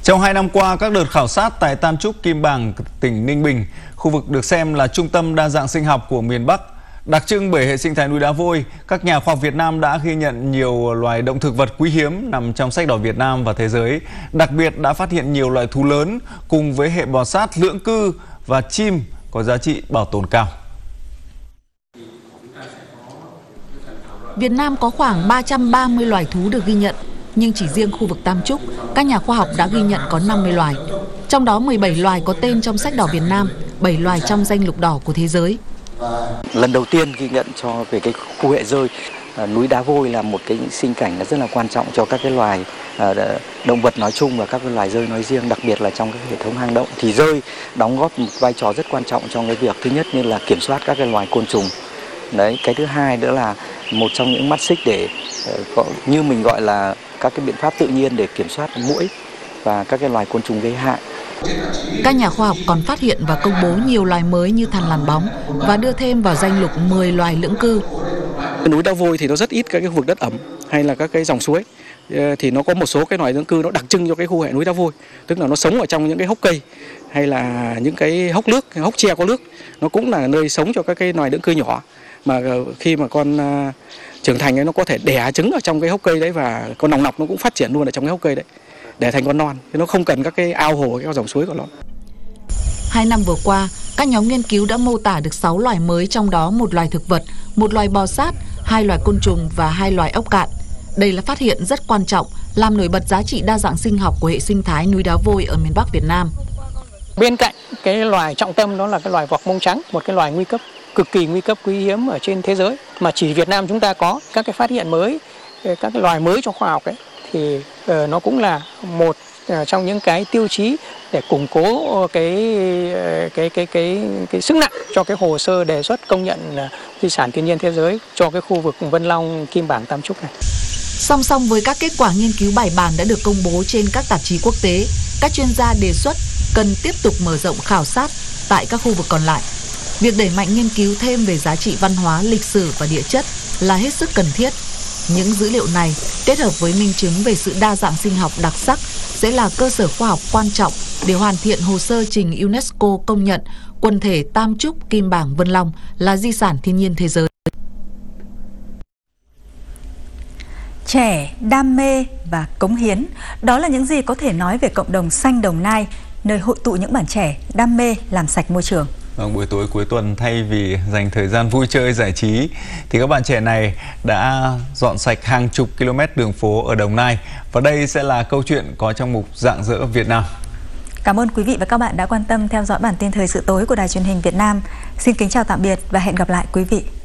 Trong 2 năm qua, các đợt khảo sát tại Tam Trúc, Kim Bảng, tỉnh Ninh Bình, khu vực được xem là trung tâm đa dạng sinh học của miền Bắc, đặc trưng bởi hệ sinh thái núi đá vôi, các nhà khoa học Việt Nam đã ghi nhận nhiều loài động thực vật quý hiếm nằm trong sách đỏ Việt Nam và thế giới. Đặc biệt đã phát hiện nhiều loài thú lớn cùng với hệ bò sát, lưỡng cư và chim có giá trị bảo tồn cao. Việt Nam có khoảng 330 loài thú được ghi nhận, nhưng chỉ riêng khu vực Tam Trúc, các nhà khoa học đã ghi nhận có 50 loài. Trong đó 17 loài có tên trong sách đỏ Việt Nam, 7 loài trong danh lục đỏ của thế giới. Lần đầu tiên ghi nhận về cái khu hệ rơi, núi đá vôi là một cái sinh cảnh rất là quan trọng cho các cái loài động vật nói chung và các cái loài rơi nói riêng, đặc biệt là trong cái hệ thống hang động thì rơi đóng góp một vai trò rất quan trọng trong cái việc thứ nhất như là kiểm soát các cái loài côn trùng. Đấy, cái thứ hai nữa là một trong những mắt xích để như mình gọi là các cái biện pháp tự nhiên để kiểm soát muỗi và các cái loài côn trùng gây hại. Các nhà khoa học còn phát hiện và công bố nhiều loài mới như thằn lằn bóng và đưa thêm vào danh lục 10 loài lưỡng cư. Núi đá vôi thì nó rất ít các cái khu vực đất ẩm hay là các cái dòng suối, thì nó có một số cái loài lưỡng cư nó đặc trưng cho cái khu hệ núi đá vôi, tức là nó sống ở trong những cái hốc cây hay là những cái hốc nước, hốc tre có nước, nó cũng là nơi sống cho các cái loài lưỡng cư nhỏ mà khi mà con trưởng thành ấy, nó có thể đẻ trứng ở trong cái hốc cây đấy và con nòng nọc nó cũng phát triển luôn ở trong cái hốc cây đấy để thành con non, nó không cần các cái ao hồ, các dòng suối của nó. 2 năm vừa qua, các nhóm nghiên cứu đã mô tả được 6 loài mới, trong đó 1 loài thực vật, 1 loài bò sát, 2 loài côn trùng và 2 loài ốc cạn. Đây là phát hiện rất quan trọng, làm nổi bật giá trị đa dạng sinh học của hệ sinh thái núi đá vôi ở miền Bắc Việt Nam. Bên cạnh cái loài trọng tâm đó là cái loài vọc mông trắng, một cái loài nguy cấp, cực kỳ nguy cấp, quý hiếm ở trên thế giới mà chỉ Việt Nam chúng ta có. Các cái phát hiện mới, các cái loài mới trong khoa học ấy thì nó cũng là một trong những cái tiêu chí để củng cố cái sức nặng cho cái hồ sơ đề xuất công nhận di sản thiên nhiên thế giới cho cái khu vực Vân Long, Kim Bảng, Tam Trúc này. Song song với các kết quả nghiên cứu bài bản đã được công bố trên các tạp chí quốc tế, các chuyên gia đề xuất cần tiếp tục mở rộng khảo sát tại các khu vực còn lại. Việc đẩy mạnh nghiên cứu thêm về giá trị văn hóa, lịch sử và địa chất là hết sức cần thiết. Những dữ liệu này kết hợp với minh chứng về sự đa dạng sinh học đặc sắc sẽ là cơ sở khoa học quan trọng để hoàn thiện hồ sơ trình UNESCO công nhận quần thể Tam Trúc, Kim Bảng, Vân Long là di sản thiên nhiên thế giới. Trẻ, đam mê và cống hiến, đó là những gì có thể nói về cộng đồng xanh Đồng Nai, nơi hội tụ những bạn trẻ đam mê làm sạch môi trường. Buổi tối cuối tuần, thay vì dành thời gian vui chơi giải trí thì các bạn trẻ này đã dọn sạch hàng chục km đường phố ở Đồng Nai. Và đây sẽ là câu chuyện có trong mục Rạng Rỡ Việt Nam. Cảm ơn quý vị và các bạn đã quan tâm theo dõi bản tin thời sự tối của Đài Truyền hình Việt Nam. Xin kính chào tạm biệt và hẹn gặp lại quý vị.